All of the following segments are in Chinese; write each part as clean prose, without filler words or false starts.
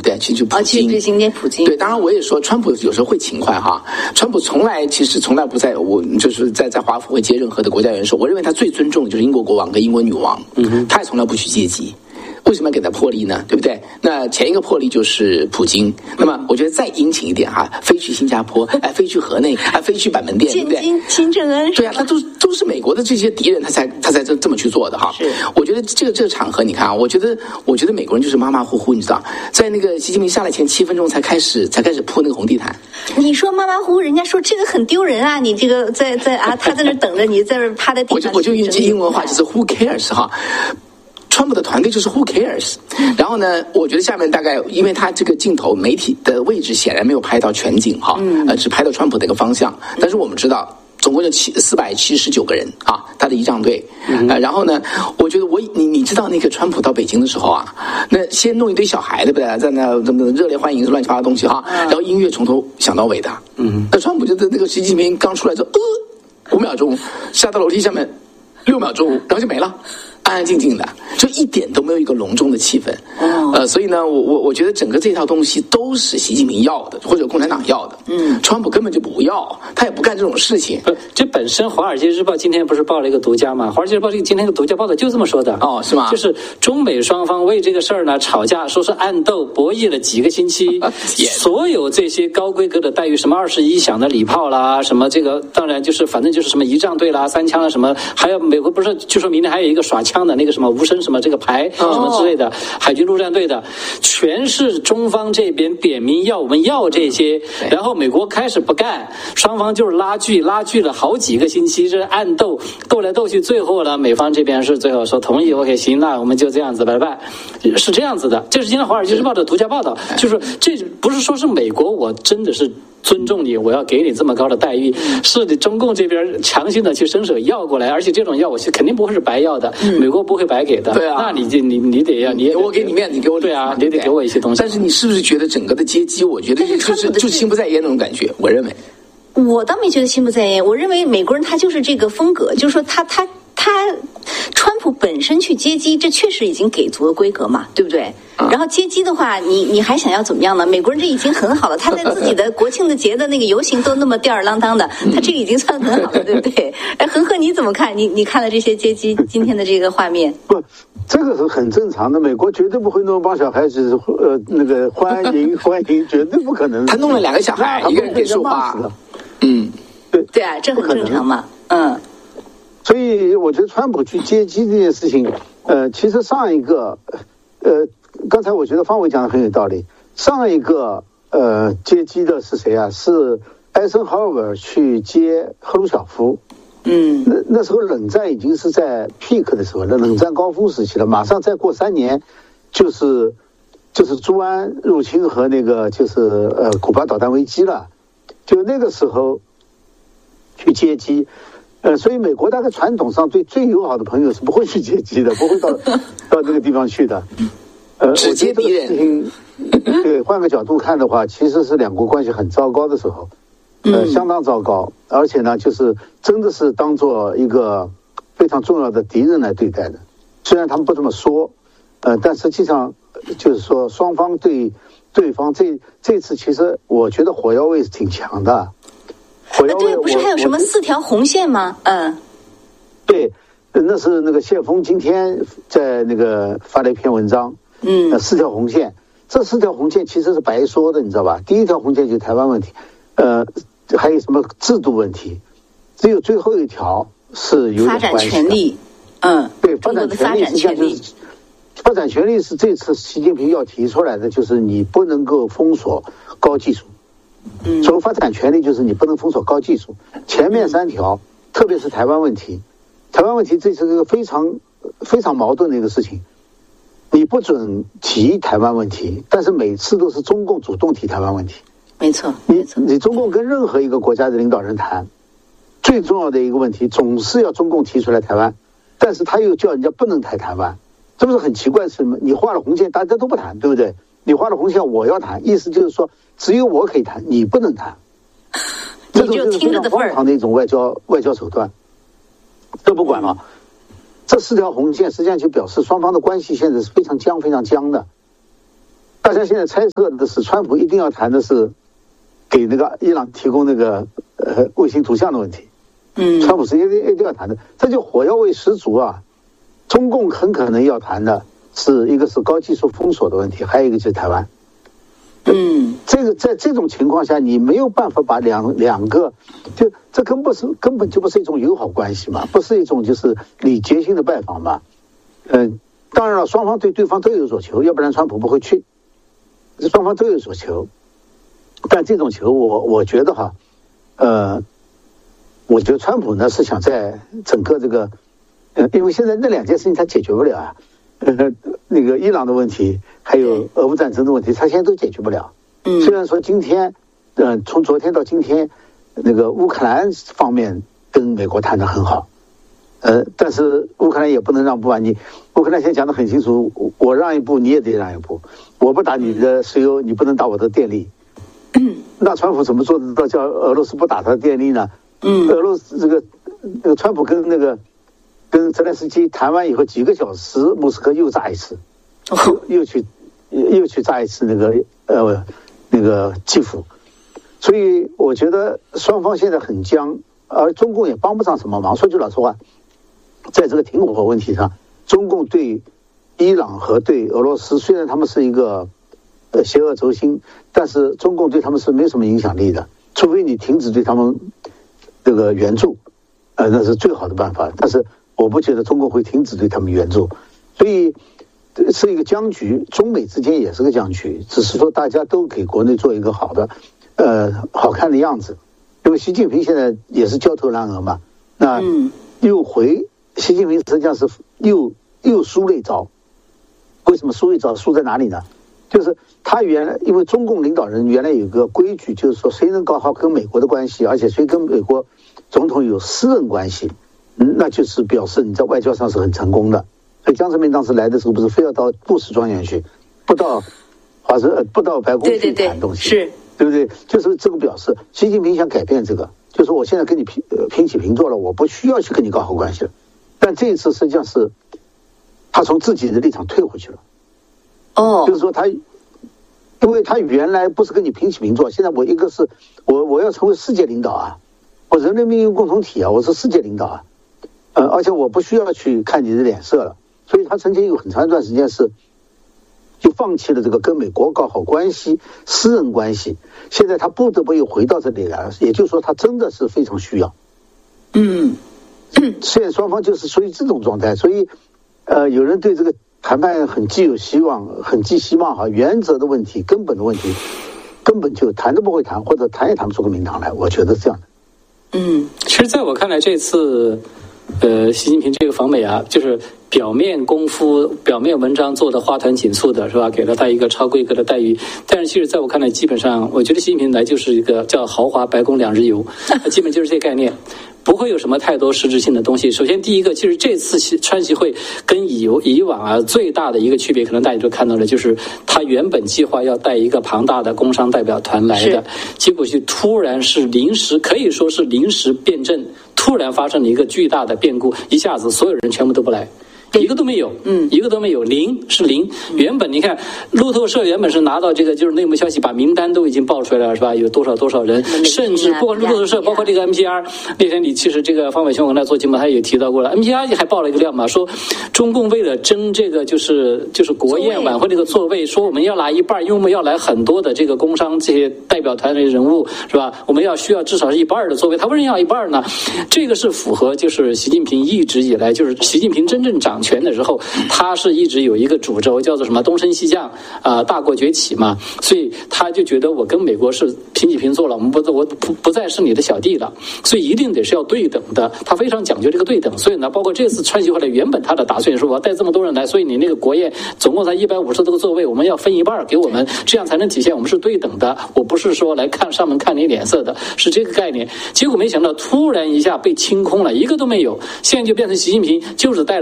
对？其实就普京。 去迎接普京。 对，当然我也说，川普有时候会勤快哈。川普其实从来不在就是在华府会接任何的国家元首。我认为他最尊重的就是英国国王跟英国女王，他也从来不去接机。为什么要给他破例呢？对不对？那前一个破例就是普京。那么我觉得再殷勤一点哈，飞去新加坡，飞去河内，飞去板门店，对不对？ 金正恩。 对啊，他都是美国的这些敌人，他才这么去做的哈。 是。 我觉得这个场合，你看啊，我觉得美国人就是马马虎虎，你知道，在那个习近平下来前7分钟才开始铺那个红地毯。 你说马马虎虎，人家说这个很丢人啊！你这个他在那等着你，在那趴在地上。 我就用英文话就是 Who cares 哈。川普的团队就是 Who cares， 然后呢，我觉得下面大概因为他这个镜头媒体的位置显然没有拍到全景哈，只拍到川普的一个方向。但是我们知道，总共有479个人啊，他的仪仗队。然后呢，我觉得你知道那个川普到北京的时候啊，那先弄一堆小孩对不对，在那怎么热烈欢迎乱七八糟的东西哈，然后音乐从头想到尾的。那川普就在那个习近平刚出来之后，5秒钟下到楼梯下面，6秒钟，然后就没了。安安静静的，就一点都没有一个隆重的气氛。所以呢，我觉得整个这套东西都是习近平要的，或者共产党要的。川普根本就不要，他也不干这种事情。 这本身《华尔街日报》今天不是报了一个独家吗？《华尔街日报》今天的独家报道就这么说的。 哦，是吗？ 就是中美双方为这个事儿呢吵架，说是暗斗博弈了几个星期，所有这些高规格的待遇，什么21响的礼炮啦，什么这个当然就是反正就是什么仪仗队啦、3枪啦什么，还有美国不是据说明天还有一个耍枪的那个什么无声什么这个牌什么之类的，海军陆战队的，全是中方这边点名要我们要这些，然后美国开始不干，双方就是拉锯了好几个星期，这暗斗来斗去，最后呢美方这边是最后说同意 OK 行，那我们就这样子拜拜，是这样子的。这是今天《华尔街日报》的独家报道，就是这不是说是美国我真的是尊重你，我要给你这么高的待遇，是你中共这边强行的去伸手要过来，而且这种要我肯定不会是白要的，美国不会白给的。 对啊， 那你得要你我给你面子，你给我对啊，你得给我一些东西。 但是你是不是觉得整个的阶级，我觉得就心不在焉那种感觉？我认为， 我倒没觉得心不在焉，我认为美国人他就是这个风格，就是说他川普本身去接机，这确实已经给足了规格嘛，对不对？然后接机的话，你还想要怎么样呢？美国人这已经很好了，他在自己的国庆的节的那个游行都那么吊儿郎当的，他这个已经算很好了，对不对？哎，恒河你怎么看？你看了这些接机今天的这个画面？ 不，这个是很正常的，美国绝对不会弄帮小孩子那个欢迎，绝对不可能。 他弄了2个小孩，一个人给说话。 对啊，这很正常嘛。 所以我觉得川普去接机这件事情，其实上一个，刚才我觉得方伟讲的很有道理。上一个接机的是谁啊？是艾森豪威尔去接赫鲁晓夫。那时候冷战已经是在 peak 的时候了，冷战高峰时期了。马上再过3年，就是朱安入侵和那个就是古巴导弹危机了。就那个时候去接机。所以美国大概传统上对最友好的朋友是不会去接机的，不会到那个地方去的。 只接敌人。 对，换个角度看的话，其实是两国关系很糟糕的时候，相当糟糕，而且呢，就是真的是当做一个非常重要的敌人来对待的。虽然他们不这么说，但实际上就是说双方对对方这次其实我觉得火药味是挺强的。 对，不是还有什么4条红线吗？ 对，那是那个谢峰今天在那个发了一篇文章，4条红线，这4条红线其实是白说的，你知道吧？第1条红线就是台湾问题，还有什么制度问题，只有最后一条是有点关系的。 发展权利， 对，发展权利，发展权利是这次习近平要提出来的，就是你不能够封锁高技术。所谓发展权利就是你不能封锁高技术。前面3条，特别是台湾问题，这是一个非常非常矛盾的一个事情。你不准提台湾问题，但是每次都是中共主动提台湾问题。 没错， 你中共跟任何一个国家的领导人谈，最重要的一个问题总是要中共提出来台湾，但是他又叫人家不能谈台湾，这不是很奇怪的事吗？你画了红线，大家都不谈，对不对？你画了红线，我要谈，意思就是说只有我可以谈，你不能谈。 你就听着的份儿。 荒唐的一种外交手段。这不管了，这4条红线实际上就表示双方的关系现在是非常僵的。大家现在猜测的是，川普一定要谈的是给那个伊朗提供那个卫星图像的问题。川普是一定要谈的，这就火药味十足啊！中共很可能要谈的是一个是高技术封锁的问题，还有一个就是台湾。这个在这种情况下，你没有办法把两个，就这根本就不是一种友好关系嘛，不是一种就是礼节性的拜访嘛。当然了，双方对对方都有所求，要不然川普不会去。双方都有所求，但这种求我觉得哈，我觉得川普呢是想在整个这个，因为现在那两件事情他解决不了啊，那个伊朗的问题，还有俄乌战争的问题，他现在都解决不了。虽然说今天，从昨天到今天，那个乌克兰方面跟美国谈得很好，但是乌克兰也不能让步啊！乌克兰现在讲得很清楚，我让一步你也得让一步，我不打你的石油，你不能打我的电力。那川普怎么做得到叫俄罗斯不打他的电力呢？俄罗斯这个川普跟泽连斯基谈完以后几个小时，莫斯科又炸一次，又去炸一次那个基辅，所以我觉得双方现在很僵，而中共也帮不上什么忙。说句老实话，在这个停火问题上，中共对伊朗和对俄罗斯虽然他们是一个邪恶轴心，但是中共对他们是没什么影响力的，除非你停止对他们这个援助，那是最好的办法。但是我不觉得中共会停止对他们援助，所以是一个僵局，中美之间也是个僵局，只是说大家都给国内做一个好的好看的样子。因为习近平现在也是焦头烂额嘛，那习近平实际上是又输了一招。为什么输一招？输在哪里呢？就是他因为中共领导人原来有个规矩，就是说谁能搞好跟美国的关系，而且谁跟美国总统有私人关系，那就是表示你在外交上是很成功的。所以江泽民当时来的时候，不是非要到布什庄园去，不到白宫去谈东西， 是对不对？就是这个表示，习近平想改变这个，就是我现在跟你平起平坐了，我不需要去跟你搞好关系了。但这一次实际上是他从自己的立场退回去了。就是说因为他原来不是跟你平起平坐，现在我要成为世界领导啊，我人类命运共同体啊，我是世界领导啊，而且我不需要去看你的脸色了。所以他曾经有很长一段时间就放弃了这个跟美国搞好关系、私人关系，现在他不得不又回到这里来了，也就是说他真的是非常需要。现在双方就是属于这种状态，所以有人对这个谈判很寄希望哈，原则的问题、根本的问题，根本就谈都不会谈，或者谈也谈不出个名堂来，我觉得是这样的。 其实在我看来，这次习近平这个访美啊，就是表面功夫、表面文章做的花团锦簇的，是吧？给了他一个超规格的待遇。但是其实在我看来，基本上我觉得习近平来就是一个叫豪华白宫2日游，基本就是这个概念。不会有什么太多实质性的东西。首先，第一个，其实这次川习会跟以往啊最大的一个区别，可能大家都看到了，就是他原本计划要带一个庞大的工商代表团来的，结果就突然是可以说是临时变阵，突然发生了一个巨大的变故，一下子所有人全部都不来。一个都没有，一个都没有，零。原本你看，路透社原本是拿到这个就是内幕消息，把名单都已经爆出来了，是吧？有多少人，甚至不光是路透社，包括这个 NPR， 那天其实这个方伟兄跟他做节目，他也提到过了 ，NPR 还爆了一个料嘛，说中共为了争这个就是国宴晚会这个座位，说我们要来一半，因为我们要来很多的这个工商这些代表团的人物，是吧？我们需要至少是一半的座位，他为什么要一半呢？这个是符合就是习近平一直以来就是习近平真正掌权的时候，他是一直有一个主轴叫做什么东升西降大国崛起嘛，所以他就觉得我跟美国是平起平坐了，我不再是你的小弟了，所以一定得是要对等的，他非常讲究这个对等。所以呢，包括这次川习会来，原本他的打算说我要带这么多人来，所以你那个国宴总共才150多个座位，我们要分一半给我们，这样才能体现我们是对等的，我不是说来上门看你脸色的，是这个概念。结果没想到突然一下被清空了，一个都没有，现在就变成习近平就只带了几个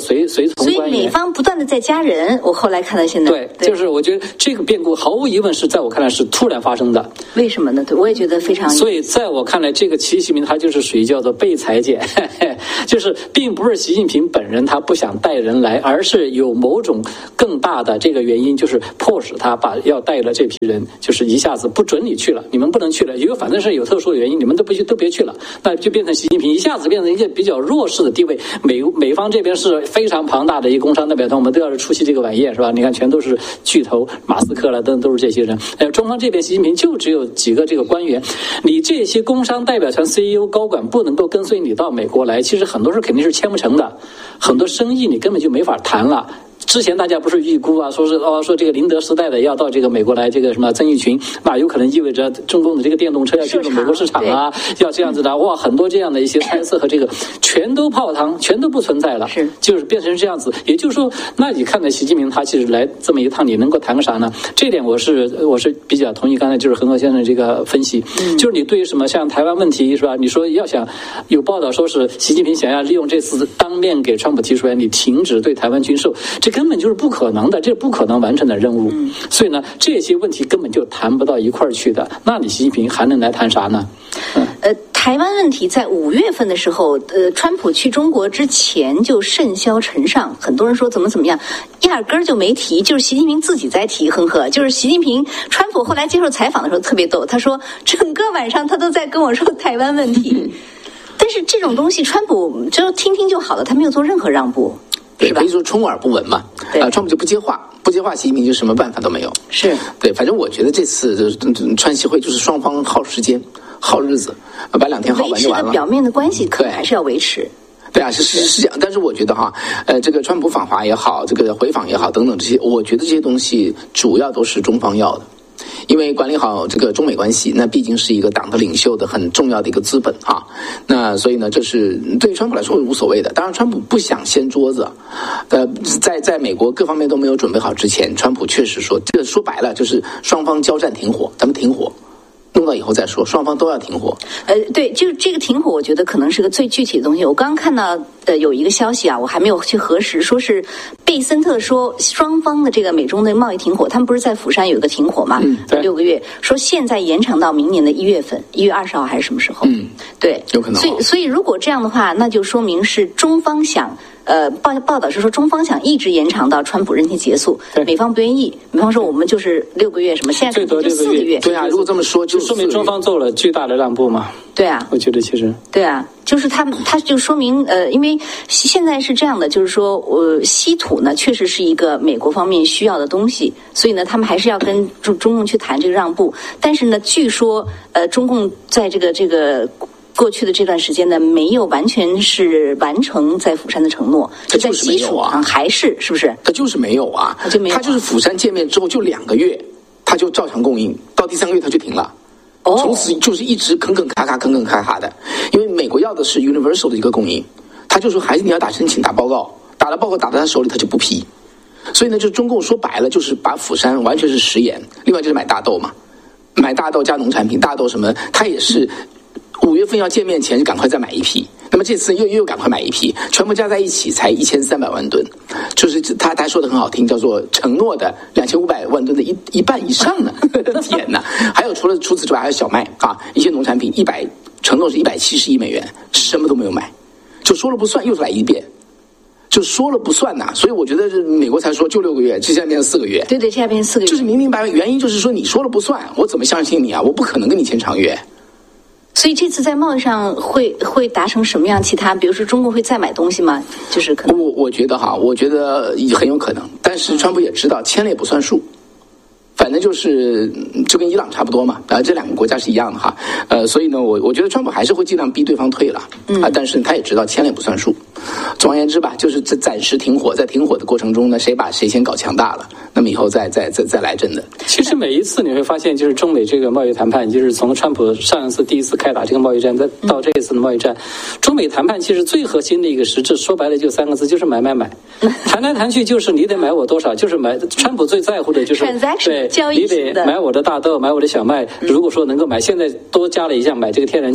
随从官员。 所以美方不断的在加人，我后来看到现在。 对，就是我觉得这个变故毫无疑问是在我看来是突然发生的。 为什么呢？对，我也觉得非常。 所以在我看来，这个习近平他就是属于叫做被裁减，就是并不是习近平本人他不想带人来，而是有某种更大的这个原因，就是迫使他把要带的这批人，就是一下子不准你去了，你们不能去了，因为反正是有特殊原因，你们都别去了，那就变成习近平一下子变成一个比较弱势的地位。美方这边是非常庞大的一个工商代表团，我们都要是出席这个晚宴是吧？你看全都是巨头，马斯克了等都是这些人。中方这边习近平就只有几个这个官员，你这些工商代表团 CEO 高管不能够跟随你到美国来，其实很多事肯定是签不成的，很多生意你根本就没法谈了。之前大家不是预估啊，说这个宁德时代的要到这个美国来，这个什么曾毓群，那有可能意味着中共的这个电动车要进入美国市场啊，要这样子的，哇，很多这样的一些猜测和这个全都泡汤，全都不存在了，就是变成这样子。也就是说，那你看到习近平他其实来这么一趟，你能够谈个啥呢？这点我是比较同意刚才就是恒河先生这个分析，就是你对于什么像台湾问题是吧？你说要想有报道说是习近平想要利用这次当面给川普提出来，你停止对台湾军售，这根本就是不可能的，这是不可能完成的任务。所以呢，这些问题根本就谈不到一块儿去的。那你习近平还能来谈啥呢？ 台湾问题在5月份的时候，川普去中国之前就甚嚣尘上，很多人说怎么样，压根儿就没提，就是习近平自己在提，就是习近平，川普后来接受采访的时候特别逗，他说整个晚上他都在跟我说台湾问题，但是这种东西川普就听听就好了，他没有做任何让步。 对，可以说充耳不闻嘛。川普就不接话，习近平就什么办法都没有。 是对，反正我觉得这次川习会就是双方耗时间、耗日子，把2天耗完就完了。 维持的表面的关系可能还是要维持。 对啊，是这样。但是我觉得哈，这个川普访华也好，这个回访也好，等等这些，我觉得这些东西主要都是中方要的。因为管理好这个中美关系，那毕竟是一个党的领袖的很重要的一个资本啊。那所以呢，这是对于川普来说无所谓的。当然，川普不想掀桌子。在美国各方面都没有准备好之前，川普确实说，这个说白了就是双方交战停火，咱们停火。弄到以后再说，双方都要停火。 对，就是这个停火，我觉得可能是个最具体的东西。我刚刚看到有一个消息啊，我还没有去核实，说是贝森特说双方的这个美中的贸易停火，他们不是在釜山有一个停火吗？6个月，说现在延长到明年的1月份，1月20号还是什么时候？对， 有可能。 所以如果这样的话，那就说明是中方想。报道是说中方想一直延长到川普任期结束，美方不愿意。美方说我们就是6个月，什么现在最多就4个月。 对啊，如果这么说，就说明中方做了巨大的让步嘛。 对啊， 我觉得其实对啊，就是他就说明因为现在是这样的，就是说稀土呢确实是一个美国方面需要的东西，所以呢他们还是要跟中共去谈这个让步。但是呢，据说中共在这个。过去的这段时间呢，没有完全是完成在釜山的承诺，就在基础上还是不是？ 他就是没有啊，他就是釜山见面之后就2个月，他就照常供应，到第3个月他就停了。从此就是一直吭吭咔咔的，因为美国要的是 universal 的一个供应，他就说还是你要打申请打报告，打了报告打到他手里他就不批，所以呢，就中共说白了就是把釜山完全是食盐，另外就是买大豆嘛，买大豆加农产品，大豆什么，他也是。5月份要见面前就赶快再买一批，那么这次又赶快买一批，全部加在一起才1300万吨，就是他说的很好听，叫做承诺的2500万吨的一半以上呢。天哪！还有除此之外还有小麦啊，一些农产品承诺是170亿美元，什么都没有买，就说了不算，又来一遍。就说了不算呐，所以我觉得美国才说就6个月，这现在变成4个月。 对，现在变成4个月， 就是明白原因，就是说你说了不算，我怎么相信你啊？我不可能跟你签长约。 所以这次在贸易上会达成什么样其他？比如说中国会再买东西吗？就是可能我觉得很有可能，但是川普也知道签了也不算数。反正就跟伊朗差不多嘛，这2个国家是一样的哈，所以呢，我觉得川普还是会尽量逼对方退了，但是他也知道签了也不算数。总而言之吧，就是暂时停火，在停火的过程中呢，谁把谁先搞强大了，那么以后再来真的。 其实每一次你会发现，就是中美这个贸易谈判，就是从川普上一次第一次开打这个贸易战，再到这一次的贸易战，中美谈判其实最核心的一个实质，说白了就3个字，就是买，谈来谈去就是你得买我多少，就是买。川普最在乎的就是对。你得买我的大豆，买我的小麦。如果说能够买，现在多加了一项买这个天然气。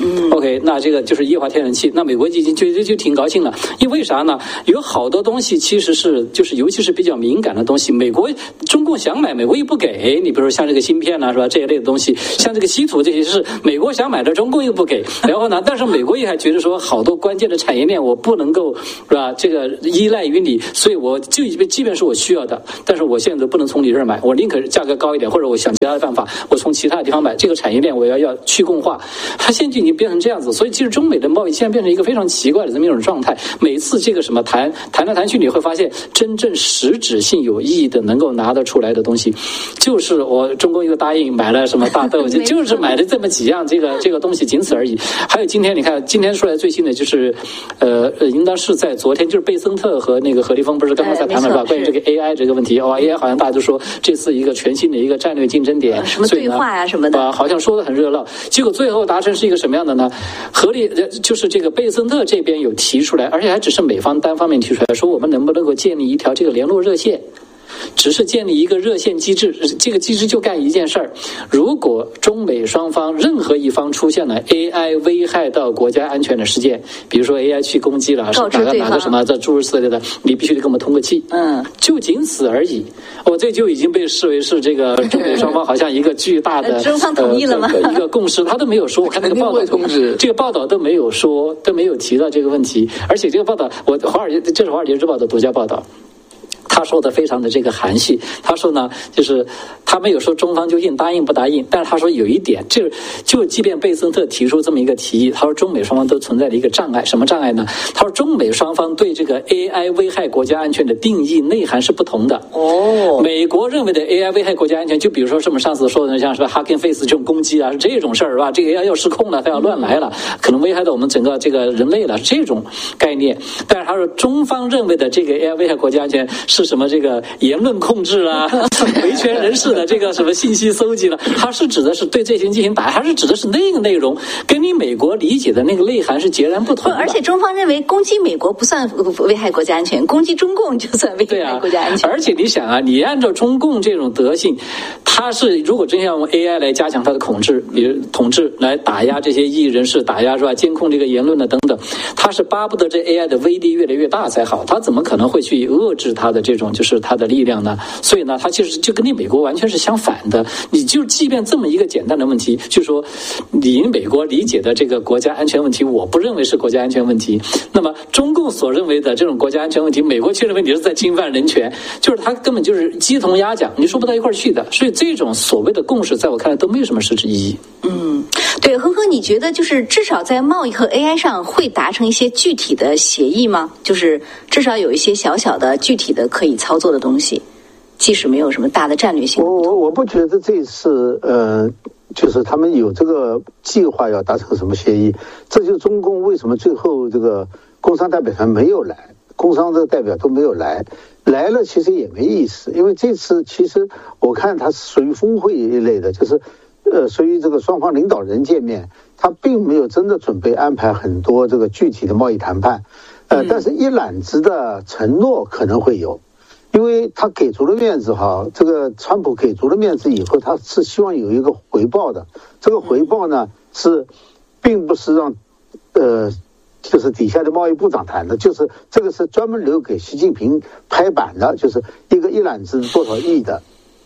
OK， 那这个就是液化天然气，那美国已经就挺高兴了，因为啥呢？有好多东西其实是就是尤其是比较敏感的东西，中共想买，美国又不给你，比如说像这个芯片是吧？这一类的东西，像这个稀土这些是美国想买的，中共又不给。然后呢，但是美国也还觉得说好多关键的产业链我不能够是吧？这个依赖于你，所以我就即便是我需要的，但是我现在都不能从你这儿买，我宁可价格高一点，或者我想其他的办法，我从其他的地方买。这个产业链我要去共化，它现在已经变成这样子，所以其实中美的贸易现在变成一个非常奇怪的这么一种状态。每次这个什么谈来谈去，你会发现真正实质性有意义的能够拿得出来的东西，就是我中共又答应买了什么大豆，就是买了这么几样这个东西，仅此而已。还有今天你看，今天出来最新的就是应当是在昨天，就是贝森特和那个何立峰不是刚刚在谈了吧？关于这个 AI 这个问题，AI 好像大家都说这次一个全新的一个战略竞争点， 什么对话呀什么的， 好像说得很热闹。结果最后达成是一个什么样的呢？就是这个贝森特这边有提出来，而且还只是美方单方面提出来，说我们能不能够建立一条这个联络热线。只是建立一个热线机制，这个机制就干一件事儿：如果中美双方任何一方出现了 AI 危害到国家安全的事件，比如说 AI 去攻击了，哪个什么这诸如此类的，你必须得给我们通个气。就仅此而已。这就已经被视为是这个中美双方好像一个巨大的中方同意了吗？ 一个共识，他都没有说。我看那个报道，这个报道都没有说，都没有提到这个问题。而且这个报道，这是华尔街日报的独家报道。他说的非常的这个含蓄，他说呢，就是他没有说中方究竟答应不答应，但是他说有一点，就即便贝森特提出这么一个提议，他说中美双方都存在着一个障碍，什么障碍呢？他说中美双方对这个 AI 危害国家安全的定义内涵是不同的。美国认为的 AI 危害国家安全，就比如说我们上次说的像是吧 Hacking Face 这种攻击啊，是这种事儿是吧？这个 AI 要失控了，它要乱来了，可能危害到我们整个这个人类了，这种概念。但是他说中方认为的这个 AI 危害国家安全是什么这个言论控制啦，维权人士的这个什么信息搜集了，它是指的是对这些人进行打压，它是指的是那个内容，跟你美国理解的那个内涵是截然不同的。 而且中方认为攻击美国不算危害国家安全，攻击中共就算危害国家安全。 而且你想啊，你按照中共这种德性，它是如果真要用 AI 来加强它的统治，来打压这些异议人士，打压是吧？监控这个言论的等等，它是巴不得这 AI 的威力越来越大才好，它怎么可能会去遏制它的这种就是它的力量呢？所以呢，它其实就跟你美国完全是相反的。你就即便这么一个简单的问题，就说你美国理解的这个国家安全问题，我不认为是国家安全问题。那么中共所认为的这种国家安全问题，美国却认为你是在侵犯人权，就是它根本就是鸡同鸭讲，你说不到一块儿去的。所以这种所谓的共识，在我看来都没有什么实质意义。 对，呵呵，你觉得就是至少在贸易和 AI 上会达成一些具体的协议吗？就是至少有一些小小的具体的可以操作的东西，即使没有什么大的战略性。 我不觉得这次就是他们有这个计划要达成什么协议，这就是中共为什么最后这个工商代表团没有来，工商的代表都没有来了，其实也没意思，因为这次其实我看它是属于峰会一类的，就是属于这个双方领导人见面，他并没有真的准备安排很多这个具体的贸易谈判，但是一揽子的承诺可能会有。因为他给足了面子哈，这个川普给足了面子以后，他是希望有一个回报的。这个回报呢，并不是让就是底下的贸易部长谈的，就是这个是专门留给习近平拍板的，就是一揽子多少亿的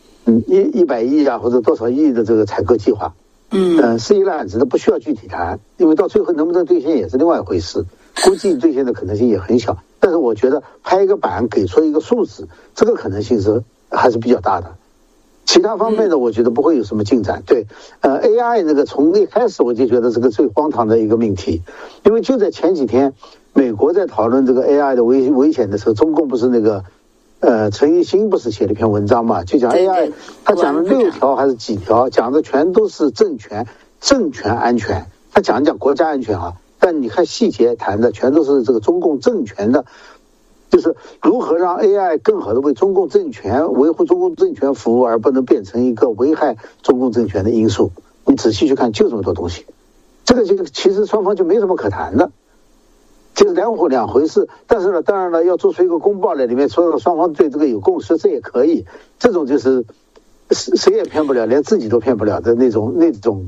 ，100亿啊或者多少亿的这个采购计划，是一揽子的，不需要具体谈，因为到最后能不能兑现也是另外一回事，估计兑现的可能性也很小。但是我觉得拍一个板给出一个数字，这个可能性还是比较大的。其他方面的我觉得不会有什么进展。对，AI 那个从一开始我就觉得这个最荒唐的一个命题，因为就在前几天，美国在讨论这个 AI 的危险的时候，中共不是那个陈奕迅不是写了一篇文章嘛，就讲 AI， 他讲了6条还是几条，讲的全都是政权安全，他讲国家安全啊。但你看细节谈的全都是这个中共政权的，就是如何让 AI 更好的为中共政权维护中共政权服务，而不能变成一个危害中共政权的因素。你仔细去看，就这么多东西，这个其实双方就没什么可谈的，就是两回事。但是呢，当然了，要做出一个公报来，里面说双方对这个有共识，这也可以。这种就是谁也骗不了，连自己都骗不了的那种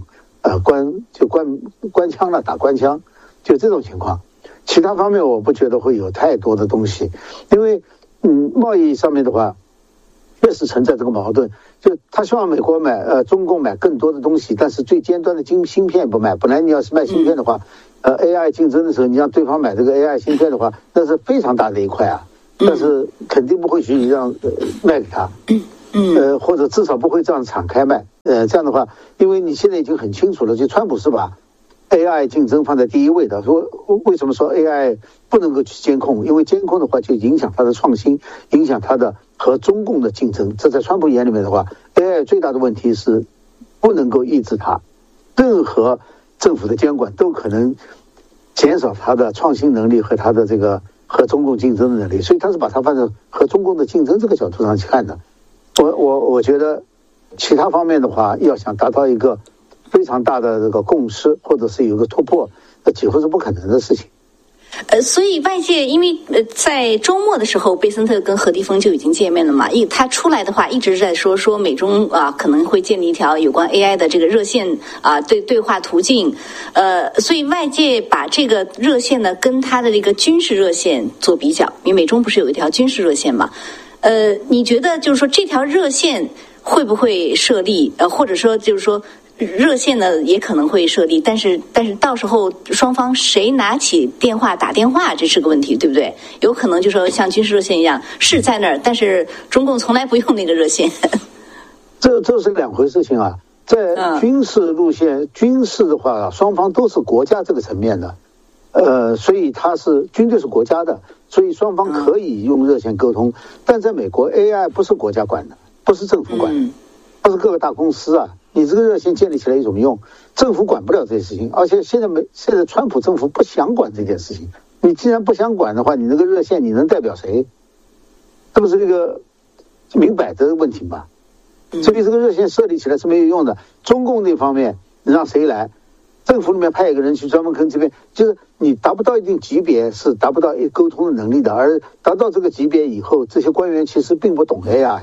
官腔了，打官腔，就这种情况。其他方面我不觉得会有太多的东西，因为贸易上面的话，确实存在这个矛盾。就他希望美国中共买更多的东西，但是最尖端的芯片不卖。本来你要是卖芯片的话，AI 竞争的时候，你让对方买这个 AI 芯片的话，那是非常大的一块啊。但是肯定不会去让卖给他，或者至少不会这样敞开卖。这样的话，因为你现在已经很清楚了，就川普是把 AI 竞争放在第一位的。说为什么说 AI 不能够去监控？因为监控的话就影响它的创新，影响它的和中共的竞争。这在川普眼里面的话 ，AI 最大的问题是不能够抑制它，任何政府的监管都可能减少它的创新能力和它的这个和中共竞争的能力，所以他是把它放在和中共的竞争这个角度上去看的。我觉得其他方面的话，要想达到一个非常大的这个共识，或者是有一个突破，那几乎是不可能的事情。 所以外界因为在周末的时候，贝森特跟何立峰就已经见面了嘛。他出来的话一直在说美中可能会建立一条有关 AI 的这个热线对话途径。所以外界把这个热线呢跟他的这个军事热线做比较，因为美中不是有一条军事热线嘛？你觉得就是说这条热线会不会设立？或者说就是说？热线呢也可能会设立，但是到时候双方谁拿起电话打电话，这是个问题，对不对？有可能就说像军事热线一样是在那儿，但是中共从来不用那个热线。 这是两回事情啊。在军事路线，军事的话，双方都是国家这个层面的，所以军队是国家的，所以双方可以用热线沟通。但在美国 ，AI 不是国家管的，不是政府管的，它是各个大公司啊。你这个热线建立起来有什么用？政府管不了这些事情，而且现在川普政府不想管这件事情。你既然不想管的话，你那个热线你能代表谁？这不是一个明摆的问题吗？所以这个热线设立起来是没有用的。中共那方面你让谁来？政府里面派一个人去专门跟这边，就是你达不到一定级别是达不到沟通的能力的，而达到这个级别以后，这些官员其实并不懂 AI。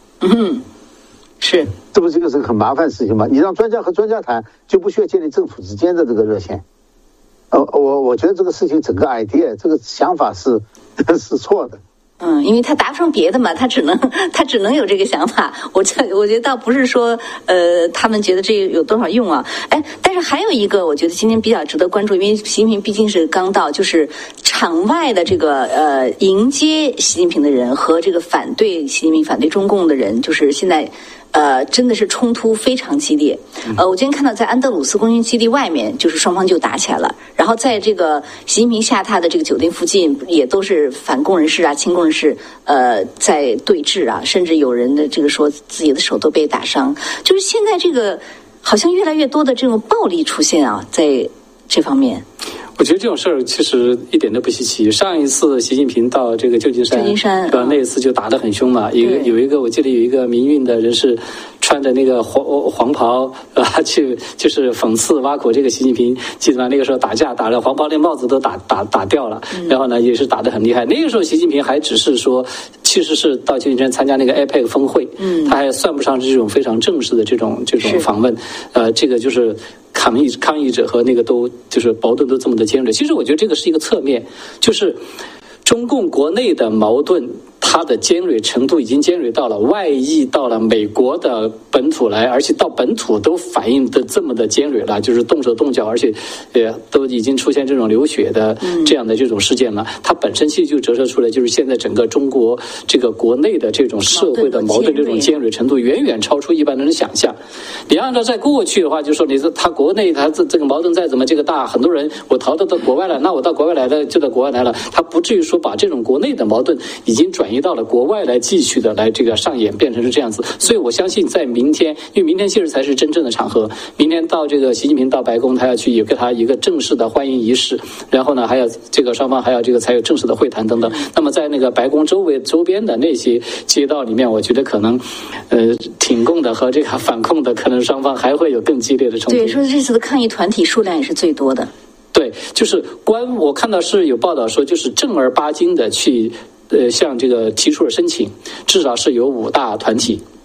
是， 这不是个很麻烦的事情吗？你让专家和专家谈，就不需要建立政府之间的这个热线。我觉得这个事情整个 idea 这个想法是错的。 因为他达不上别的嘛，他只能有这个想法。我觉得倒不是说他们觉得这有多少用啊。但是还有一个，我觉得今天比较值得关注，因为习近平毕竟是刚到，就是场外的这个迎接习近平的人和这个反对习近平、反对中共的人，就是现在。真的是冲突非常激烈。我今天看到在安德鲁斯空军基地外面，就是双方就打起来了。然后在这个习近平下榻的这个酒店附近，也都是反共人士亲共人士在对峙啊，甚至有人的这个说自己的手都被打伤。就是现在这个好像越来越多的这种暴力出现啊，在这方面。 我觉得这种事儿其实一点都不稀奇。上一次习近平到这个旧金山，那一次就打得很凶嘛。有一个我记得有一个民运的人士穿着那个黄袍去就是讽刺挖苦这个习近平，记得吗？那个时候打架打了黄袍连帽子都打掉了，然后呢也是打得很厉害。那个时候习近平还只是说其实是到旧金山参加那个 APEC 峰会，他还算不上这种非常正式的这种访问。这个就是抗议者和那个都就是矛盾都这么的尖锐。其实我觉得这个是一个侧面，就是中共国内的矛盾，它的尖锐程度已经尖锐到了外溢到了美国的本土来，而且到本土都反应的这么的尖锐了，就是动手动脚，而且都已经出现这种流血的这样的这种事件了。它本身其实就折射出来，就是现在整个中国这个国内的这种社会的矛盾这种尖锐程度远远超出一般人的想象。你按照在过去的话，就说他国内他这个矛盾再怎么这个大，很多人我逃到国外了，那我到国外来了就到国外来了，他不至于说把这种国内的矛盾已经转移到了国外来继续的来这个上演，变成是这样子。所以我相信在明天，因为明天其实才是真正的场合，明天到这个习近平到白宫，他要去给他一个正式的欢迎仪式，然后呢还有这个双方还有这个才有正式的会谈等等。那么在那个白宫周边的那些街道里面，我觉得可能挺共的和这个反共的可能双方还会有更激烈的冲突。 对，说这次的抗议团体数量也是最多的。 对，就是我看到是有报道说，就是正儿八经的去向这个提出了申请，至少是有5大团体。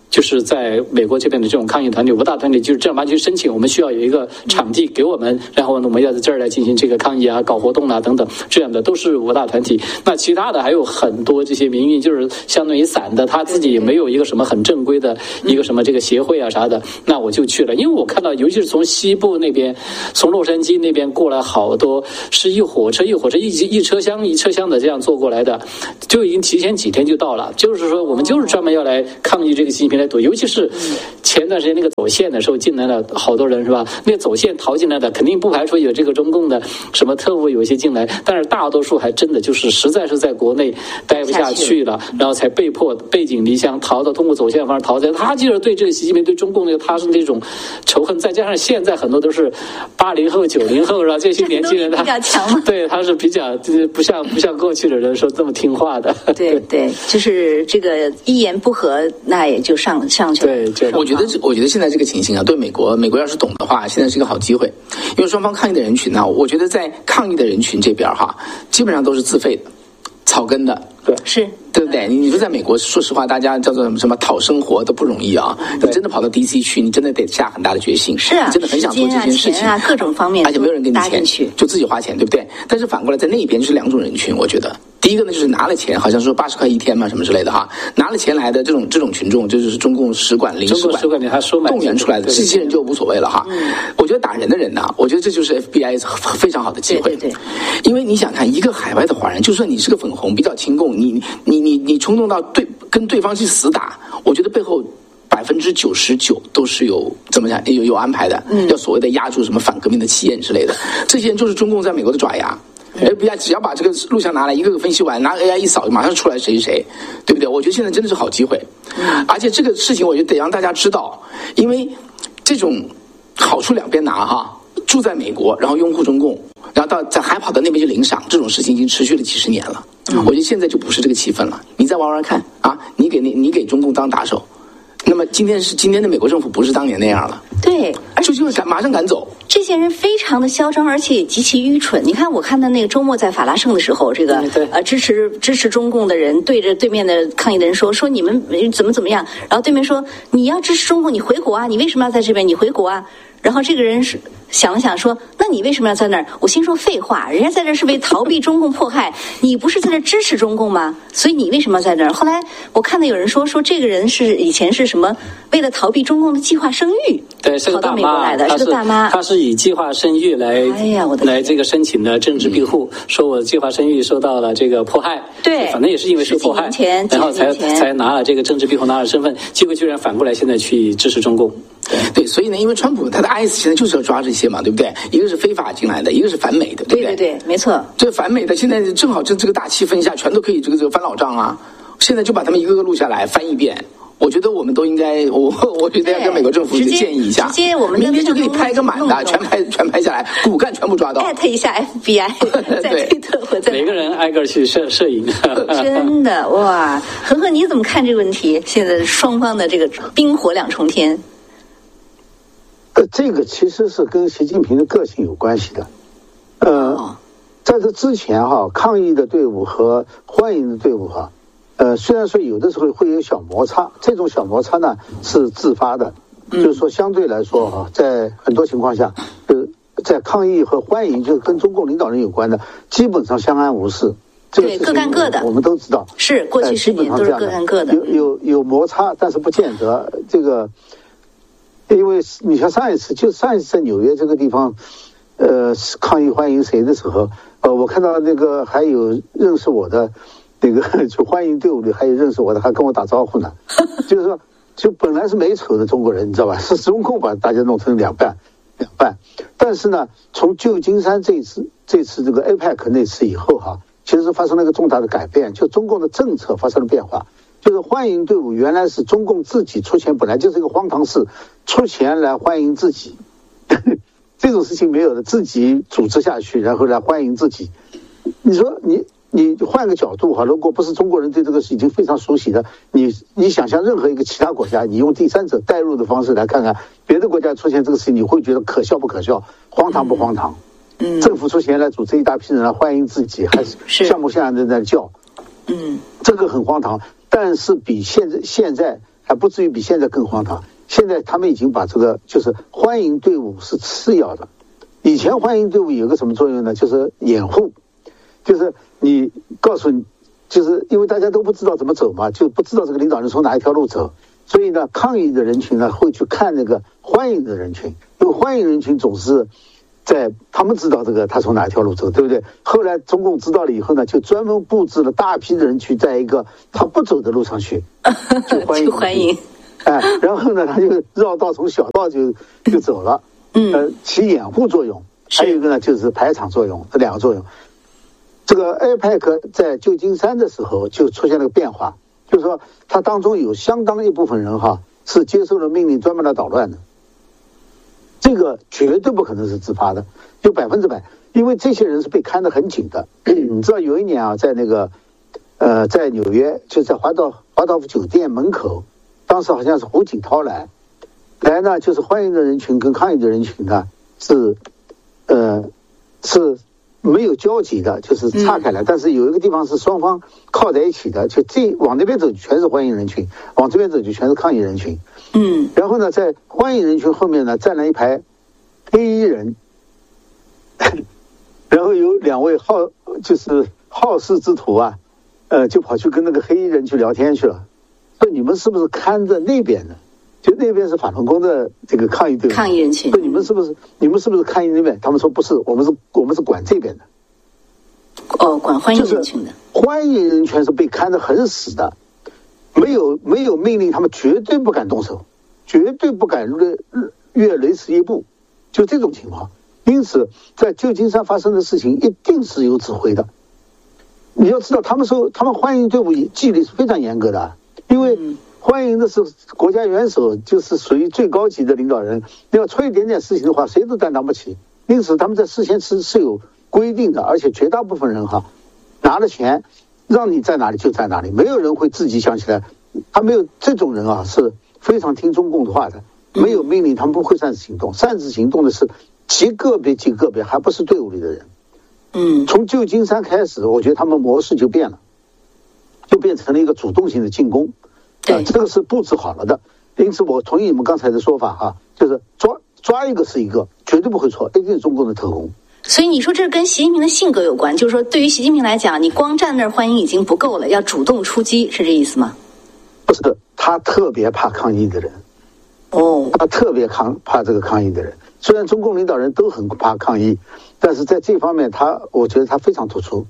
就是在美国这边的这种抗议团体、五大团体，就是正儿八经申请，我们需要有一个场地给我们，然后我们要在这儿来进行这个抗议啊、搞活动啊等等，这样的都是五大团体。那其他的还有很多这些民运，就是相当于散的，他自己也没有一个什么很正规的一个什么这个协会啊啥的，那我就去了。因为我看到，尤其是从西部那边，从洛杉矶那边过来好多，是一火车一车厢的这样坐过来的，就已经提前几天就到了。就是说，我们就是专门要来抗议这个习近平来堵，尤其是前段时间那个走线的时候进来了好多人是吧？那个走线逃进来的，肯定不排除有这个中共的什么特务有一些进来，但是大多数还真的就是实在是在国内待不下去了，然后才被迫背井离乡逃到通过走线方式逃在。他就是对这个习近平对中共的他是那种仇恨，再加上现在很多都是80后、90后是吧？这些年轻人他比较强， 对他是比较不像过去的人说这么听话的。 对，就是这个一言不合那也就上去了。 对， 我觉得现在这个情形啊，对美国要是懂的话，现在是一个好机会，因为双方抗议的人群呢，我觉得在抗议的人群这边哈，基本上都是自费的、草根的， 对， 是。 对不对？你说在美国，说实话，大家叫做什么讨生活都不容易啊！你真的跑到 DC 去，你真的得下很大的决心。 是啊， 你真的很想做这件事情各种方面， 而且没有人给你钱，就自己花钱，对不对？但是反过来，在那一边就是两种人群，我觉得。第一个呢，就是拿了钱，好像说80块一天嘛，什么之类的哈，拿了钱来的这种群众，这就是中共使馆、领事馆动员出来的，这些人就无所谓了哈。我觉得打人的人呢，我觉得这就是 FBI 非常好的机会。 对， 因为你想看一个海外的华人，就算你是个粉红，比较亲共，你冲动到跟对方去死打，我觉得背后99%都是有怎么讲有安排的，要所谓的压住什么反革命的气焰之类的，这些人就是中共在美国的爪牙。FBI 只要把这个录像拿来一个个分析完，拿 AI 一扫，马上出来谁，对不对？我觉得现在真的是好机会，而且这个事情我觉得得让大家知道，因为这种好处两边拿哈，住在美国，然后拥护中共，然后还跑到那边去领赏，这种事情已经持续了几十年了。我觉得现在就不是这个气氛了，你再玩玩看啊，你给中共当打手。那么今天的美国政府不是当年那样了， 对， 就会马上赶走。 这些人非常的嚣张，而且也极其愚蠢。你看，我看到那个周末在法拉盛的时候，这个支持中共的人对着对面的抗议的人说你们怎么样，然后对面说你要支持中共，你回国啊，你为什么要在这边？你回国啊。然后这个人是想了想说，那你为什么要在那儿？我心说废话，人家在这是为逃避中共迫害，你不是在这支持中共吗？所以你为什么要在那儿？后来我看到有人说这个人是以前是什么为了逃避中共的计划生育， 对，是个大妈， 是个大妈， 她是以计划生育来这个申请的政治庇护，说我计划生育受到了这个迫害， 对， 反正也是因为受迫害，然后才拿了这个政治庇护，拿了身份，结果居然反过来现在去支持中共。 对，所以呢，因为川普他的 IS 现在就是要抓这些嘛，对不对？一个是非法进来的，一个是反美的，对不对？ 对，没错。 这反美的现在正好这个大气氛下，全都可以这个翻老账啊！现在就把他们一个个录下来翻一遍。我觉得我们都应该，我觉得要跟美国政府建议一下， 直接我们明天就可以拍个满的，全拍下来，骨干全部抓到， 艾特一下 FBI， 在推特或在每个人挨个去摄影。 真的哇，恒河你怎么看这个问题？现在双方的这个冰火两重天。 这个其实是跟习近平的个性有关系的。在这之前哈，抗议的队伍和欢迎的队伍哈，虽然说有的时候会有小摩擦，这种小摩擦呢是自发的，就是说相对来说哈，在很多情况下，在抗议和欢迎就是跟中共领导人有关的，基本上相安无事。 对，各干各的， 我们都知道。 是过去10年都是各干各的， 有摩擦，但是不见得这个。因为你像上一次在纽约这个地方，抗议欢迎谁的时候，我看到那个还有认识我的那个就欢迎队伍里还有认识我的，还跟我打招呼呢。就是说，就本来是没仇的中国人，你知道吧？是中共把大家弄成两半。但是呢，从旧金山这次这个 APEC 那次以后哈，其实发生了一个重大的改变，就中共的政策发生了变化。就是欢迎队伍原来是中共自己出钱，本来就是一个荒唐事，出钱来欢迎自己，这种事情没有的，自己组织下去，然后来欢迎自己。你说你换个角度哈，如果不是中国人对这个事已经非常熟悉的，你想象任何一个其他国家，你用第三者带入的方式来看看别的国家出现这个事情，你会觉得可笑不可笑，荒唐不荒唐？政府出钱来组织一大批人来欢迎自己，还是像不像人在叫？这个很荒唐。但是比现在还不至于比现在更荒唐。现在他们已经把这个就是欢迎队伍是次要的，以前欢迎队伍有个什么作用呢？就是掩护，就是你告诉你，就是因为大家都不知道怎么走嘛，就不知道这个领导人从哪一条路走，所以呢，抗议的人群呢会去看那个欢迎的人群，因为欢迎人群总是在他们知道这个他从哪一条路走，对不对？后来中共知道了以后呢，就专门布置了大批的人去在一个他不走的路上去欢迎。 然后呢，他就绕道从小道就走了，起掩护作用。还有一个呢，就是排场作用，这两个作用。这个 APEC 在旧金山的时候就出现了个变化，就是说它当中有相当一部分人是接受了命令专门来捣乱的，这个绝对不可能是自发的，就100%，因为这些人是被看得很紧的。你知道有一年在那个在纽约，就在华道夫酒店门口。当时好像是胡锦涛来呢，就是欢迎的人群跟抗议的人群呢是没有交集的，就是岔开来，但是有一个地方是双方靠在一起的，就往那边走全是欢迎人群，往这边走就全是抗议人群。然后呢，在欢迎人群后面呢站了一排黑衣人，然后有2位好事之徒就跑去跟那个黑衣人去聊天去了。说你们是不是看着那边的？就那边是法轮功的这个抗议队伍， 抗议人群。 说你们是不是看那边？他们说不是，我们是管这边的。 管欢迎人群的。 欢迎人群是被看得很死的，没有命令，他们绝对不敢动手，绝对不敢越雷池一步，就这种情况。因此，在旧金山发生的事情一定是有指挥的。你要知道，他们欢迎队伍纪律是非常严格的。因为欢迎的是国家元首，就是属于最高级的领导人，要出一点点事情的话，谁都担当不起。因此他们在事先是有规定的，而且绝大部分人拿了钱，让你在哪里就在哪里，没有人会自己想起来。他没有这种人是非常听中共的话的，没有命令他们不会擅自行动，擅自行动的是极个别，还不是队伍里的人。从旧金山开始，我觉得他们模式就变了。就变成了一个主动性的进攻，这个是布置好了的。因此，我同意你们刚才的说法就是抓一个是一个，绝对不会错，一定是中共的特工。 所以你说这是跟习近平的性格有关，就是说对于习近平来讲，你光站那儿欢迎已经不够了，要主动出击，是这意思吗？ 不是，他特别怕抗议的人。他特别怕这个抗议的人。虽然中共领导人都很怕抗议，但是在这方面我觉得他非常突出。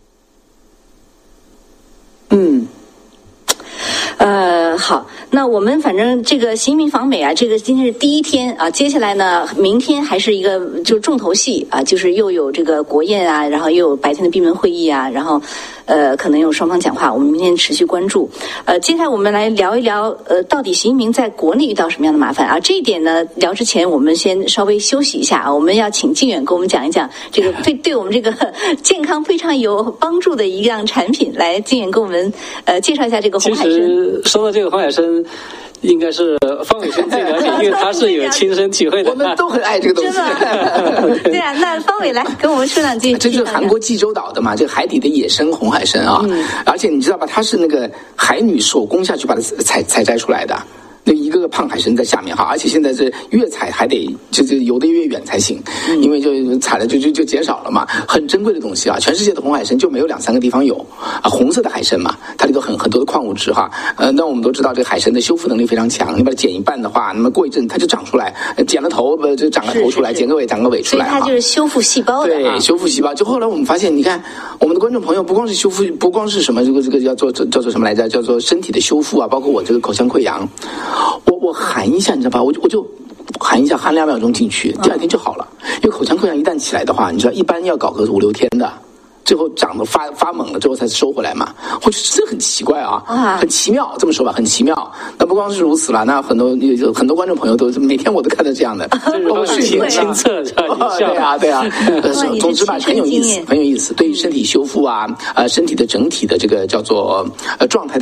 好，那我们反正这个习近平访美这个今天是第一天接下来呢，明天还是一个就是重头戏就是又有这个国宴然后又有白天的闭门会议然后可能有双方讲话，我们明天持续关注。接下来我们来聊一聊到底习近平在国内遇到什么样的麻烦这一点呢，聊之前我们先稍微休息一下我们要请靖远给我们讲一讲这个对我们这个健康非常有帮助的一样产品。来，靖远给我们介绍一下这个红海参。 其实说到这个红海参，应该是方伟轩最了解，因为他是有亲身体会的。 我们都很爱这个东西。 对那方伟来跟我们说两句。 这就是韩国济州岛的嘛，这个海底的野生红海参而且你知道吧，它是那个海女手工下去把它采摘出来的。那一个个胖海参在下面而且现在是越采还得就游得越远才行，因为就采了就减少了嘛，很珍贵的东西全世界的红海参就没有2-3个地方有红色的海参嘛，它里头很多的矿物质那我们都知道这个海参的修复能力非常强，你把它剪一半的话，那么过一阵它就长出来，剪了头就长个头出来，剪个尾长个尾出来， 所以它就是修复细胞的。 对，修复细胞。就后来我们发现，你看我们的观众朋友不光是修复，不光是什么这个叫做什么来着，叫做身体的修复包括我这个口腔溃疡，我含一下，你知道吧？我就含一下，含2秒钟进去，第2天就好了。因为口腔溃疡一旦起来的话，你知道一般要搞个5-6天的，最后长得发猛了之后才收回来嘛。我觉得这很奇怪很奇妙，这么说吧，很奇妙。那不光是如此了，那很多观众朋友都每天我都看到这样的， 我是亲测对啊。总之吧，很有意思，对于身体修复身体的整体的这个叫做状态的改善都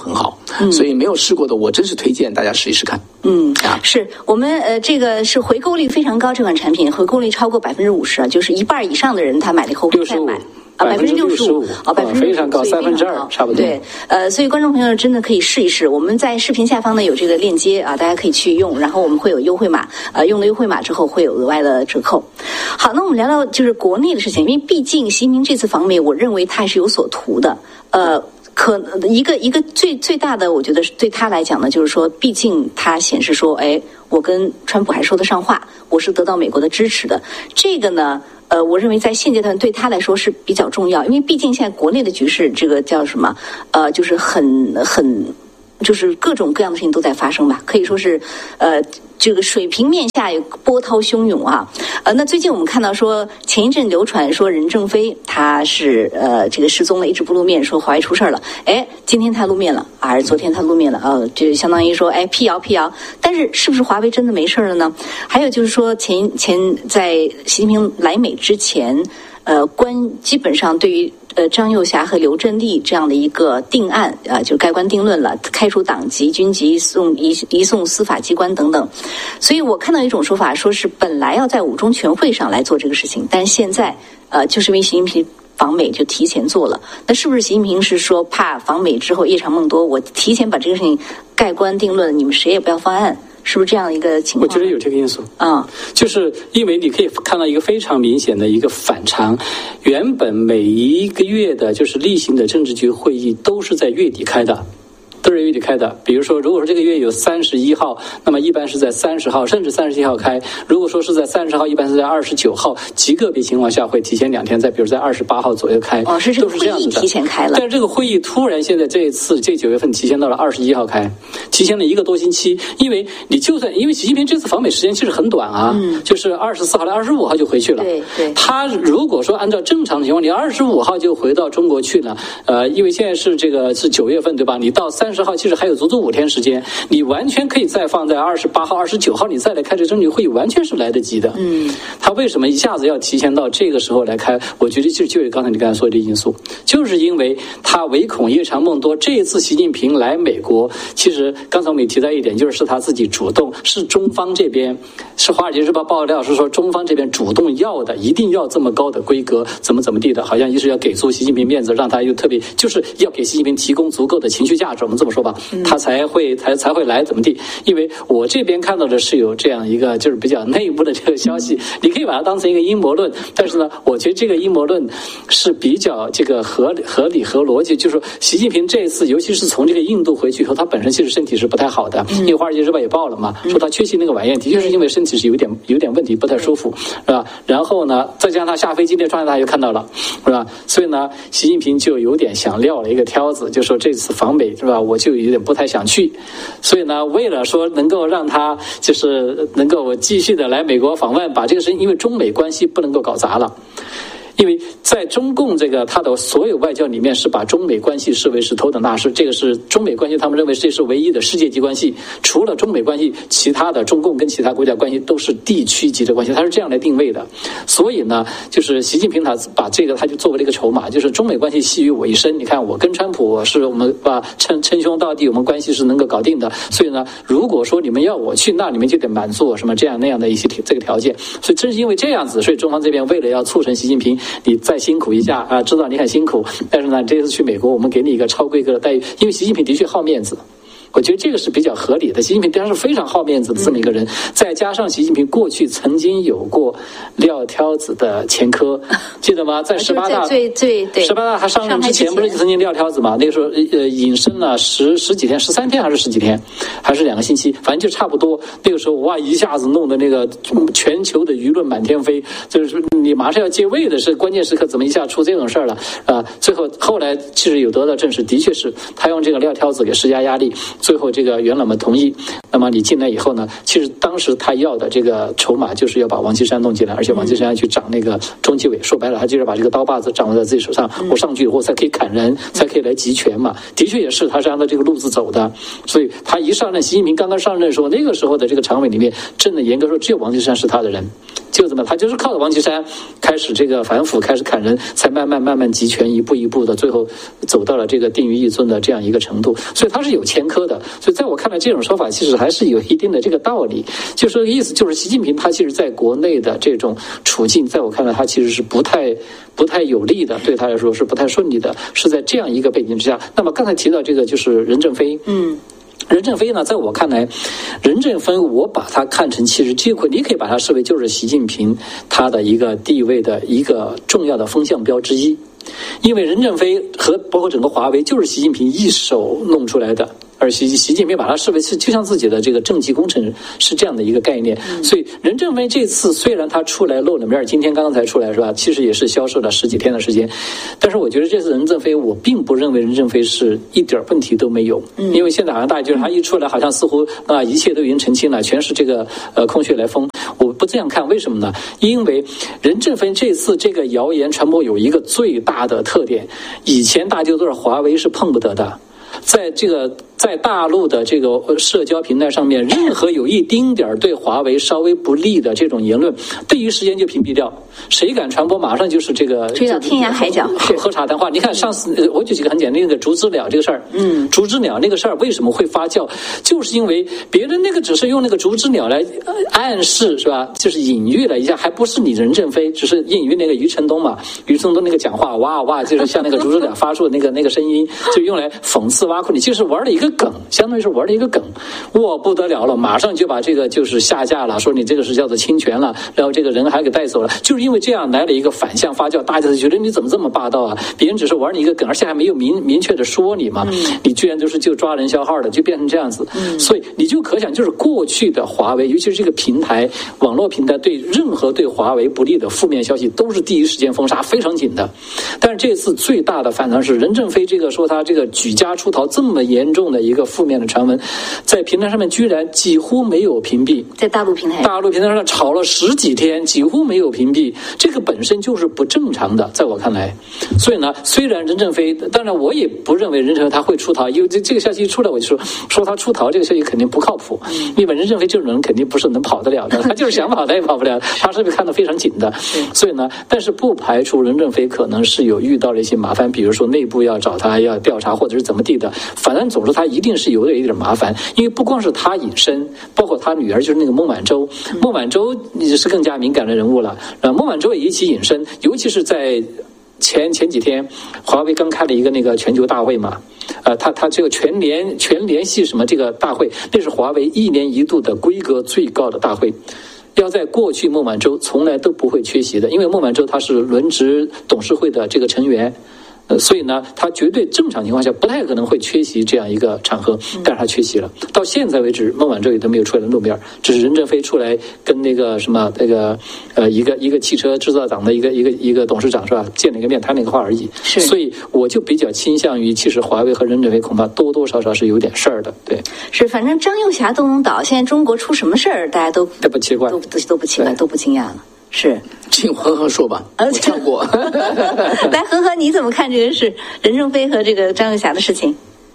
很好，所以没有试过的，我真是推荐大家试一试看。 是我们这个是回购率非常高，这款产品回购率超过50%，就是1半以上的人他买了以后会再买。65% 非常高，2/3差不多。 对，所以观众朋友真的可以试一试。我们在视频下方呢有这个链接啊，大家可以去用，然后我们会有优惠码，用了优惠码之后会有额外的折扣。好，那我们聊聊就是国内的事情，因为毕竟习近平这次访美，我认为他是有所图的。可能一个最大的，我觉得对他来讲呢，就是说，毕竟他显示说，我跟川普还说得上话，我是得到美国的支持的。这个呢，我认为在现阶段对他来说是比较重要，因为毕竟现在国内的局势，这个叫什么？就是很就是各种各样的事情都在发生吧，可以说是这个水平面下有波涛汹涌啊。那最近我们看到说，前一阵流传说任正非他是这个失踪了，一直不露面，说华为出事了。今天他露面了，还是昨天他露面了？就相当于说辟谣。但是不是华为真的没事了呢？还有就是说前在习近平来美之前，基本上对于张幼霞和刘振利这样的一个定案就盖棺定论了，开除党籍、军籍，移送司法机关等等。所以我看到一种说法，说是本来要在5中全会上来做这个事情，但现在就是因为习近平访美就提前做了。那是不是习近平是说怕访美之后夜长梦多，我提前把这个事情盖棺定论，你们谁也不要翻案？是不是这样一个情况？ 我觉得有这个因素就是因为你可以看到一个非常明显的一个反常，原本每一个月的就是例行的政治局会议都是在月底开的。都是月底开的，比如说，如果说这个月有31号，那么一般是在30号甚至31号开；如果说是在30号，一般是在29号，极个别情况下会提前2天，比如在28号左右开。 是这个会议提前开了。 但是这个会议突然现在这一次这9月份提前到了21号开，提前了1个多星期。因为习近平这次访美时间其实很短啊，就是24号来25号就回去了。 对。 他如果说按照正常的情况，你25号就回到中国去了，因为现在是9月份对吧？你到30号其实还有足足5天时间，你完全可以再放在28号、29号，你再来开这个政治会议，完全是来得及的。他为什么一下子要提前到这个时候来开？我觉得就是刚才你刚才说的因素，就是因为他唯恐夜长梦多。这一次习近平来美国，其实刚才我们也提到一点，就是他自己主动，是中方这边，是《华尔街日报》爆料是说中方这边主动要的，一定要这么高的规格，怎么地的，好像一是要给足习近平面子，让他又特别就是要给习近平提供足够的情绪价值。我们这么说吧，他才会来怎么地？因为我这边看到的是有这样一个就是比较内部的这个消息，你可以把它当成一个阴谋论，但是呢，我觉得这个阴谋论是比较这个合理和逻辑。就是说，习近平这一次，尤其是从这个印度回去以后，他本身其实身体是不太好的，因为《华尔街日报》也报了嘛，说他缺席那个晚宴，的确是因为身体是有点问题，不太舒服，是吧？然后呢，再加上他下飞机那状态，大家又看到了，是吧？所以呢，习近平就有点想撂了一个挑子，就说这次访美是吧，我就有点不太想去，所以呢，为了说能够让他就是能够继续的来美国访问，把这个事情，因为中美关系不能够搞砸了。因为在中共他的所有外交里面是把中美关系视为是头等大事，这个是中美关系，他们认为这是唯一的世界级关系，除了中美关系，其他的中共跟其他国家关系都是地区级的关系，他是这样来定位的。所以呢，就是习近平他把他就作为了一个筹码，就是中美关系系于我一身，你看我跟川普我们称兄道弟，我们关系是能够搞定的。所以呢，如果说你们要我去，那你们就得满足我什么这样那样的一些这个条件。所以正是因为这样子，所以中方这边为了要促成习近平你再辛苦一下知道你很辛苦，但是呢，这次去美国我们给你一个超规格的待遇，因为习近平的确好面子。我觉得这个是比较合理的。习近平当然是非常好面子的这么一个人，再加上习近平过去曾经有过撂挑子的前科，记得吗？在18大18大他上任之前不是曾经撂挑子吗？那个时候隐身了十几天，13天还是10几天，还是2个星期，反正就差不多。那个时候哇，一下子弄得那个全球的舆论满天飞，就是你马上要接位的是关键时刻，怎么一下出这种事儿了最后来其实有得到证实，的确是他用这个撂挑子给施加压力。最后这个元老们同意，那么你进来以后呢，其实当时他要的这个筹码就是要把王岐山弄进来，而且王岐山去掌那个中纪委，说白了他就是把这个刀把子掌握在自己手上，我上去以后才可以砍人，才可以来集权嘛。的确也是他是按照这个路子走的，所以他一上任，习近平刚刚上任的时候，那个时候的这个常委里面，真的严格说只有王岐山是他的人， 就怎么，他就是靠着王岐山开始这个反腐，开始砍人，才慢慢集权，一步一步的，最后走到了这个定于一尊的这样一个程度。所以他是有前科的。所以在我看来，这种说法其实还是有一定的这个道理。就说意思就是习近平他其实在国内的这种处境，在我看来他其实是不太有利的，对他来说是不太顺利的，是在这样一个背景之下。那么刚才提到这个就是任正非，任正非呢，在我看来，任正非我把他看成其实机会，你可以把他视为就是习近平他的一个地位的一个重要的风向标之一。因为任正非和包括整个华为就是习近平一手弄出来的，而习近平把它视为是就像自己的这个政绩工程是这样的一个概念。所以任正非这次虽然他出来露了面，今天刚刚才出来是吧，其实也是消失了10几天的时间，但是我觉得这次任正非我并不认为任正非是一点问题都没有。因为现在好像大家就是他一出来好像似乎一切都已经澄清了，全是这个空穴来风。我不这样看，为什么呢？因为任正非这次这个谣言传播有一个最大的特点，以前大家都是华为是碰不得的，在大陆的这个社交平台上面，任何有一丁点对华为稍微不利的这种言论，第一时间就屏蔽掉。谁敢传播，马上就是这个追到天涯海角， 喝茶谈话。你看上次我举几个很简单，那个竹枝鸟这个事儿，竹枝鸟那个事儿为什么会发酵，就是因为别人那个只是用那个竹枝鸟来暗示是吧，就是隐喻了一下，还不是你任正非，只是隐喻那个余承东嘛，余承东那个讲话哇哇，就是像那个竹枝鸟发出的那个声音，就用来讽刺挖苦你，就是玩了一个梗，相当于是玩了一个梗，哇不得了了，马上就把这个就是下架了，说你这个是叫做侵权了，然后这个人还给带走了，就是因为这样来了一个反向发酵，大家就觉得你怎么这么霸道啊？别人只是玩你一个梗，而且还没有明确的说你嘛，你居然就抓人消耗的，就变成这样子。所以你就可想，就是过去的华为，尤其是这个平台网络平台，对任何对华为不利的负面消息都是第一时间封杀，非常紧的。但是这次最大的反弹是任正非这个说他这个举家出逃这么严重的一个负面的传闻，在平台上面居然几乎没有屏蔽， 在大陆平台上吵了10几天，几乎没有屏蔽，这个本身就是不正常的，在我看来。所以呢，虽然任正非，当然我也不认为任正非他会出逃，因为这个消息一出来，我就说他出逃这个消息肯定不靠谱，因为任正非这种人肯定不是能跑得了的，他就是想跑他也跑不了，他是被看得非常紧的。所以呢，但是不排除任正非可能是有遇到了一些麻烦，比如说内部要找他要调查或者是怎么地的，反正总之他一定是有一点麻烦，因为不光是他隐身，包括他女儿就是那个孟晚舟你是更加敏感的人物了，孟晚舟也一起隐身，尤其是在前几天，华为刚开了一个那个全球大会嘛，他这个全联系什么这个大会，那是华为1年1度的规格最高的大会。要在过去孟晚舟从来都不会缺席的，因为孟晚舟他是轮值董事会的这个成员。所以呢，他绝对正常情况下不太可能会缺席这样一个场合，但是他缺席了。到现在为止，孟晚舟也都没有出来露面，只是任正非出来跟那个什么一个汽车制造厂的一个董事长是吧，见了一个面，谈了一个话而已。所以我就比较倾向于，其实华为和任正非恐怕多多少少是有点事儿的。对， 是，反正张幼霞都能倒，现在中国出什么事儿，大家都不奇怪， 都不奇怪，都不惊讶了。是， 请何何说吧，我跳过。 来，何何，你怎么看这个事？任正非和这个张幼霞的事情？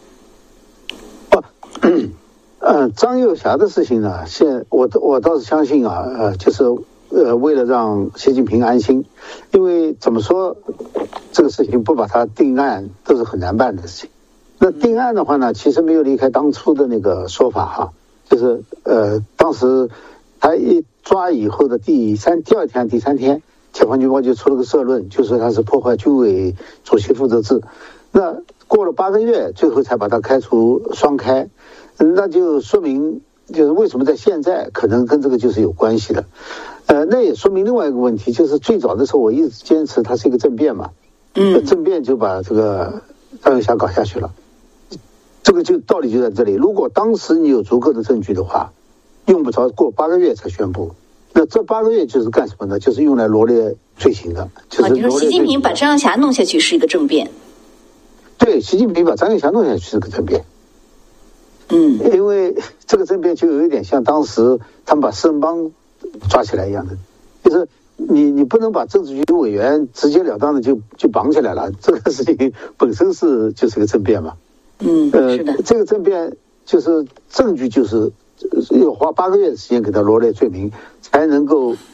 张幼霞的事情呢，我倒是相信啊，就是为了让习近平安心，因为怎么说，这个事情不把它定案都是很难办的事情。那定案的话呢，其实没有离开当初的那个说法哈，就是当时他一抓以后的第二天、第3天，解放军报就出了个社论，就说他是破坏军委主席负责制。那过了8个月，最后才把他开除双开，那就说明就是为什么在现在可能跟这个就是有关系的。那也说明另外一个问题，就是最早的时候我一直坚持它是一个政变嘛，政变就把这个张幼霞搞下去了。这个就道理就在这里，如果当时你有足够的证据的话，用不着过8个月才宣布。那这8个月就是干什么呢？就是用来罗列罪行的。就是你说习近平把张幼霞弄下去是一个政变？ 对，习近平把张幼霞弄下去是个政变。因为这个政变就有一点像当时他们把四人帮抓起来一样的，就是你不能把政治局委员直截了当的就绑起来了，这个事情本身就是个政变嘛。 是的， 这个政变就是证据就是要花8个月的时间给他罗列罪名，才能够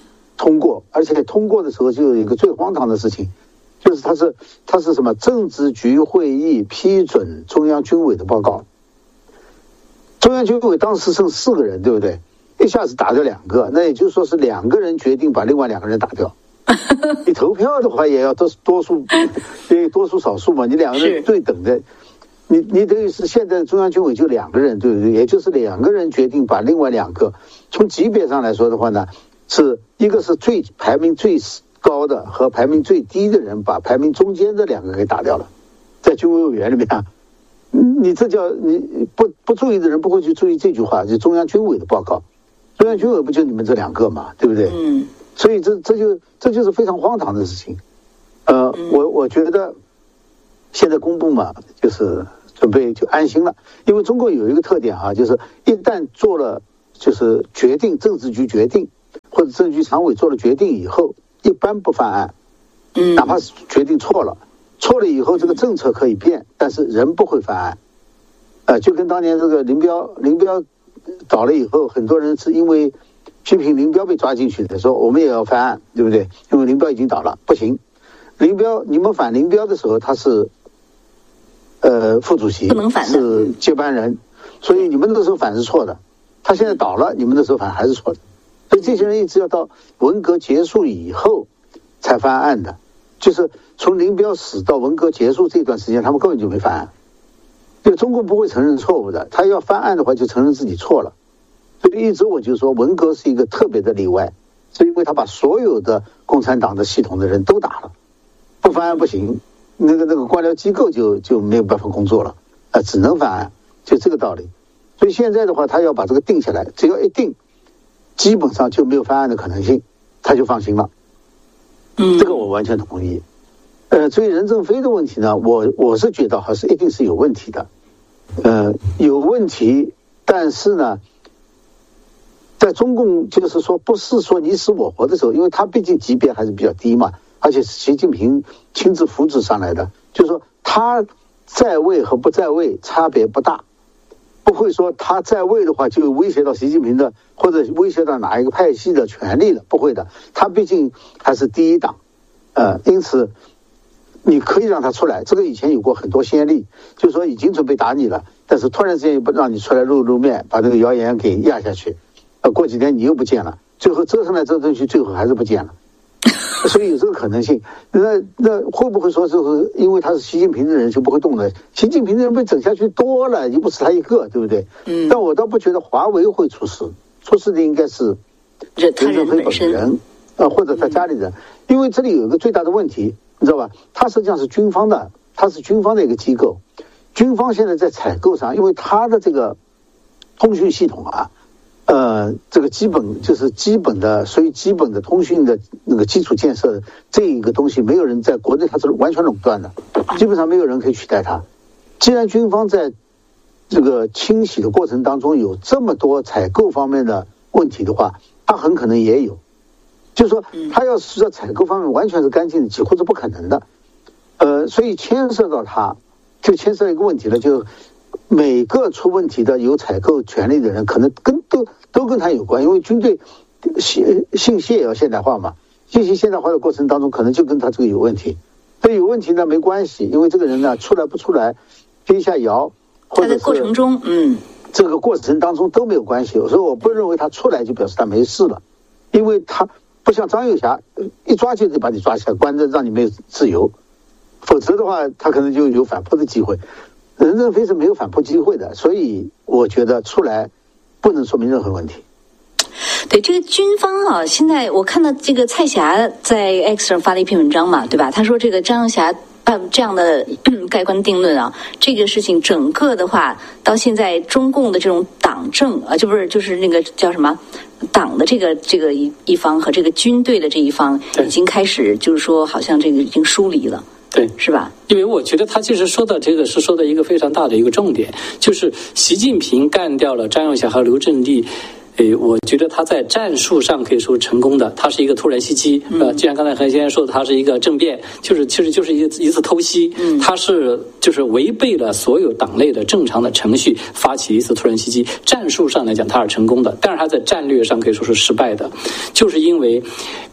通过，而且通过的时候就有一个最荒唐的事情，就是它是什么政治局会议批准中央军委的报告。中央军委当时剩4个人，对不对？一下子打掉2个，那也就是说是2个人决定把另外2个人打掉。你投票的话也要多数少数嘛，你2个人对等的，你等于是现在中央军委就2个人，对不对？也就是2个人决定把另外2个，从级别上来说的话呢，是一个是排名最高的和排名最低的人把排名中间的2个给打掉了，在军委委员里面啊。你这叫你不注意的人不会去注意这句话，就中央军委的报告，中央军委不就你们这2个嘛，对不对？所以这就是非常荒唐的事情。我觉得现在公布嘛，就是准备就安心了，因为中国有一个特点啊，就是一旦做了就是决定，政治局决定或者政治局常委做了决定以后，一般不翻案，哪怕是决定错了以后，这个政策可以变，但是人不会翻案。就跟当年这个林彪倒了以后，很多人是因为批评林彪被抓进去的，说我们也要翻案，对不对？因为林彪已经倒了，不行。你们反林彪的时候，他是副主席， 不能反的， 是接班人，所以你们那时候反是错的。他现在倒了，你们那时候反还是错的。所以这些人一直要到文革结束以后才翻案的，就是从林彪死到文革结束这段时间，他们根本就没翻案。这个中国不会承认错误的，他要翻案的话就承认自己错了。所以一直我就说文革是一个特别的例外，是因为他把所有的共产党的系统的人都打了，不翻案不行，那个官僚机构就没有办法工作了，只能翻案，就这个道理。所以现在的话，他要把这个定下来，只要一定，基本上就没有翻案的可能性，他就放心了。这个我完全同意。至于任正非的问题呢，我是觉得还是一定是有问题的，有问题，但是呢，在中共就是说不是说你死我活的时候，因为他毕竟级别还是比较低嘛，而且是习近平亲自扶植上来的，就是说他在位和不在位差别不大，不会说他在位的话就威胁到习近平的或者威胁到哪一个派系的权利了，不会的，他毕竟还是第一党，因此你可以让他出来，这个以前有过很多先例，就是说已经准备打你了，但是突然之间又不让你出来露面，把这个谣言给压下去，过几天你又不见了，最后折腾来折腾去，最后还是不见了，所以有这个可能性。那会不会说就是因为他是习近平的人就不会动了？习近平的人被整下去多了，又不是他一个，对不对？但我倒不觉得华为会出事，出事的应该是任正非本人，或者他家里人，因为这里有一个最大的问题。你知道吧？它实际上是军方的，它是军方的一个机构。军方现在在采购上，因为它的这个通讯系统啊，这个基本的，所以基本的通讯的那个基础建设这一个东西，没有人在国内它是完全垄断的，基本上没有人可以取代它。既然军方在这个清洗的过程当中有这么多采购方面的问题的话，它很可能也有。就是说，他要是在采购方面完全是干净的，几乎是不可能的。所以牵涉到他，就牵涉一个问题了，就每个出问题的有采购权利的人，可能都跟他有关，因为军队信息也要现代化嘛，信息现代化的过程当中，可能就跟他这个有问题。这有问题呢没关系，因为这个人呢出来不出来，接一下谣，或者是他在过程中， 这个过程当中都没有关系。所以我不认为他出来就表示他没事了，因为他不像张幼霞一抓就得把你抓起来关着，让你没有自由，否则的话他可能就有反扑的机会。任正非是没有反扑机会的，所以我觉得出来不能说明任何问题。 对这个军方啊，现在我看到这个蔡霞在 X 上发了一篇文章嘛，对吧？他说这个张幼霞这样的盖棺定论啊，这个事情整个的话，到现在中共的这种党政啊，就是那个叫什么党的这个一方和这个军队的这一方，已经开始就是说，好像这个已经疏离了。 对， 是吧？ 因为我觉得他其实说的这个是说的一个非常大的一个重点，就是习近平干掉了张幼霞和刘振利。我觉得他在战术上可以说成功的，他是一个突然袭击。既然刚才何先生说的，他是一个政变，其实就是一次偷袭。他就是违背了所有党内的正常的程序，发起一次突然袭击。战术上来讲，他是成功的，但是他在战略上可以说是失败的，就是因为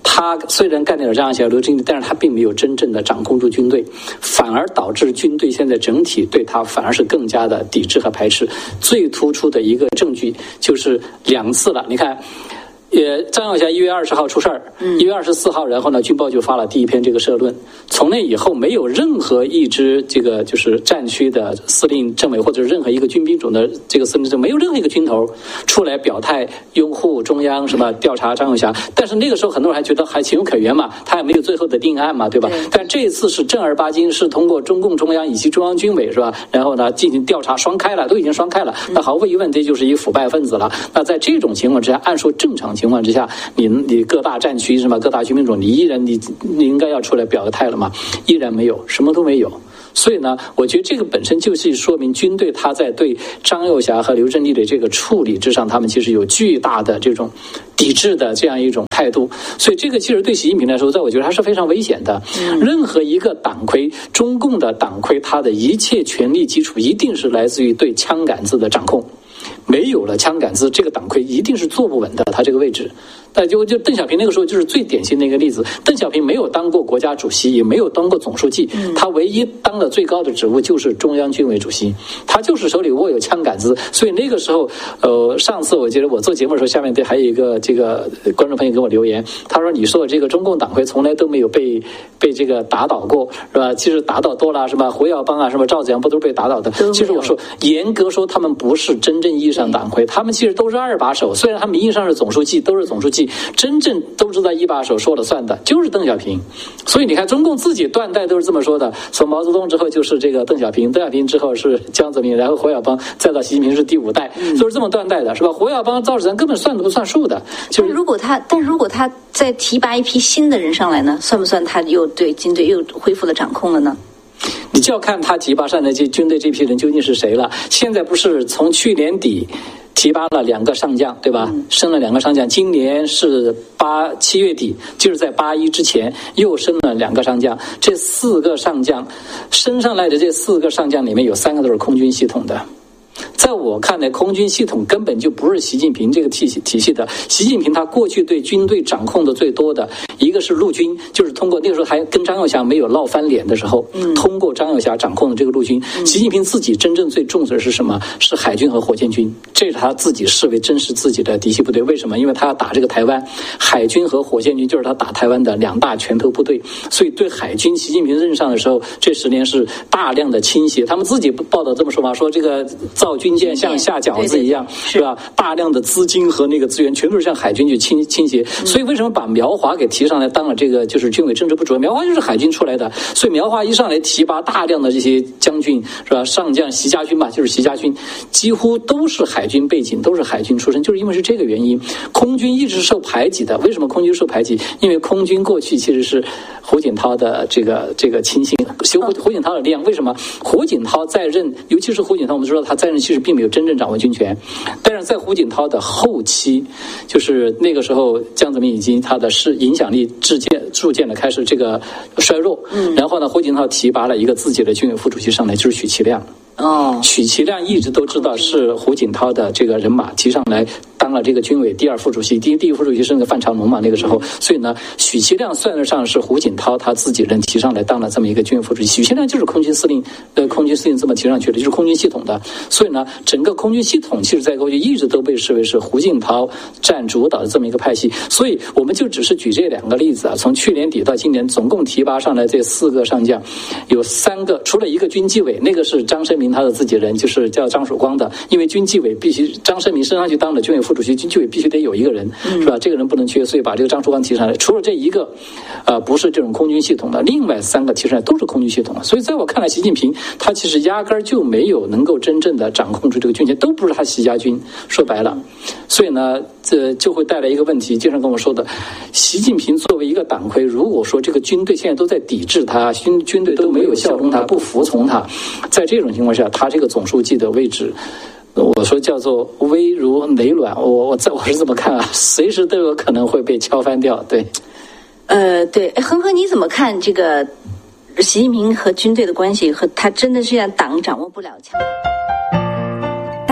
他虽然干掉了张耀祥、刘振立，但是他并没有真正的掌控住军队，反而导致军队现在整体对他反而是更加的抵制和排斥。最突出的一个证据就是2次了，你看。张耀祥1月20号出事儿，1月24号，然后呢，军报就发了第一篇这个社论。从那以后，没有任何一支这个就是战区的司令政委或者任何一个军兵种的这个司令政，没有任何一个军头出来表态拥护中央什么调查张耀祥。但是那个时候很多人还觉得还情有可原嘛，他也没有最后的定案嘛，对吧？但这一次是正儿八经是通过中共中央以及中央军委是吧？然后呢进行调查，双开了，都已经双开了。那毫无疑问，这就是一腐败分子了。那在这种情况之下，按说正常情况之下，你各大战区什么各大军兵种，你依然你应该要出来表个态了嘛？依然没有，什么都没有。所以呢，我觉得这个本身就是说明军队他在对张又侠和刘振立的这个处理之上，他们其实有巨大的这种抵制的这样一种态度。所以这个其实对习近平来说，在我觉得还是非常危险的。任何一个党魁，中共的党魁，他的一切权力基础一定是来自于对枪杆子的掌控。没有了枪杆子，这个党魁一定是坐不稳的，他这个位置。但就邓小平那个时候就是最典型的一个例子。邓小平没有当过国家主席，也没有当过总书记，他唯一当的最高的职务就是中央军委主席，他就是手里握有枪杆子。所以那个时候，上次我记得我做节目的时候，下面还有一个这个观众朋友给我留言，他说：“你说这个中共党魁从来都没有被这个打倒过，是吧？其实打倒多了，是吧？胡耀邦啊，什么赵子阳不都是被打倒的？其实我说，严格说，他们不是真正意义上党魁，他们其实都是2把手。虽然他名义上是总书记，都是总书记。”真正都是在1把手说了算的，就是邓小平。所以你看，中共自己断代都是这么说的：从毛泽东之后就是这个邓小平，邓小平之后是江泽民，然后胡耀邦，再到习近平是第5代，都是这么断代的，是吧？胡耀邦、赵子阳根本算都不算数的。就是如果他再提拔一批新的人上来呢，算不算他又对军队又恢复了掌控了呢？ 你就要看他提拔上来这军队这批人究竟是谁了。现在不是从去年底提拔了2个上将，对吧？升了2个上将，今年是7月底，就是在8·1之前又升了2个上将。这4个上将升上来的这4个上将里面有3个都是空军系统的。在我看来，空军系统根本就不是习近平这个体系的。习近平他过去对军队掌控的最多的一个是陆军，就是通过那个时候还跟张又侠没有闹翻脸的时候，通过张又侠掌控的这个陆军。习近平自己真正最重视的是什么？是海军和火箭军，这是他自己视为真实自己的嫡系部队。为什么？因为他要打这个台湾，海军和火箭军就是他打台湾的2大拳头部队。所以对海军，习近平任上的时候，这10年是大量的倾斜。他们自己报道这么说嘛，说这个造军舰像下饺子一样，是吧？大量的资金和那个资源全都是向海军去倾斜。所以为什么把苗华给提上来当了这个就是军委政治部主任？苗华就是海军出来的，所以苗华一上来提拔大量的这些将军，是吧？上将习家军吧，就是习家军，几乎都是海军背景，都是海军出身，就是因为是这个原因，空军一直受排挤的。为什么空军受排挤？因为空军过去其实是胡锦涛的这个亲信，胡锦涛的力量。为什么胡锦涛在任，尤其是胡锦涛，我们知道他在任其实并没有真正掌握军权，但是在胡锦涛的后期，就是那个时候江泽民已经他的影响力逐渐的开始这个衰弱，然后呢，胡锦涛提拔了一个自己的军委副主席上来，就是许其亮。许其亮一直都知道是胡锦涛的这个人马提上来当了这个军委第2副主席，第1副主席是那个范长龙嘛，那个时候，所以呢，许其亮算得上是胡锦涛他自己人提上来当了这么一个军委副主席。许其亮就是空军司令这么提上去的，就是空军系统的。所以呢，整个空军系统其实在过去一直都被视为是胡锦涛占主导的这么一个派系。所以我们就只是举这2个例子啊，从去年底到今年，总共提拔上来这4个上将，有3个，除了一个军纪委，那个是张生民他的自己人，就是叫张曙光的，因为军纪委必须张生民升上去当了军委副主席，军纪委必须得有一个人，是吧？这个人不能缺，所以把这个张曙光提上来。除了这一个，不是这种空军系统的，另外3个提上来都是空军系统的。所以在我看来，习近平他其实压根儿就没有能够真正的掌控住这个军权，都不是他习家军，说白了。所以呢，这就会带来一个问题，经常跟我说的，习近平作为一个党魁，如果说这个军队现在都在抵制他，军队都没有效忠他，不服从他，在这种情况下，他这个总书记的位置，我说叫做危如累卵，我是这么看啊，随时都有可能会被敲翻掉。对， 对，恒河你怎么看这个习近平和军队的关系？和他真的是让党掌握不了枪？ 大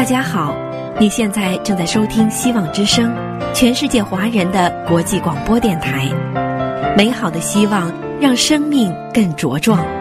家好，你现在正在收听希望之声，全世界华人的国际广播电台。美好的希望让生命更茁壮。